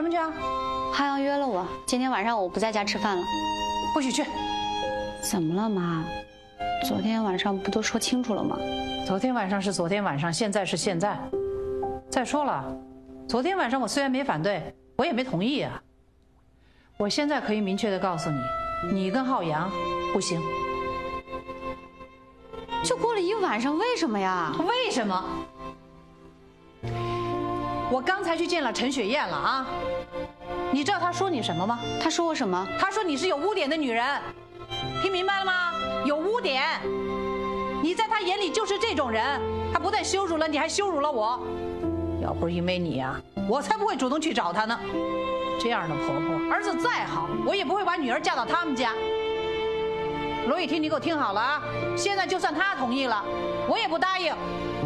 么去啊？ 汉阳约了我，今天晚上我不在家吃饭了。 不许去。 怎么了，妈？昨天晚上不都说清楚了吗？ 昨天晚上是昨天晚上，现在是现在。再说了，昨天晚上我虽然没反对，我也没同意啊。我现在可以明确的告诉你，你跟浩洋不行。 就过了一个晚上，为什么呀？ 为什么？我刚才去见了陈雪燕了啊！你知道她说你什么吗？ 他说我什么？ 她说你是有污点的女人，听明白了吗？有污点，你在她眼里就是这种人。她不但羞辱了你，还羞辱了我。要不是因为你呀，我才不会主动去找她呢。这样的婆婆，儿子再好，我也不会把女儿嫁到他们家。罗雨婷，你给我听好了啊！现在就算她同意了，我也不答应。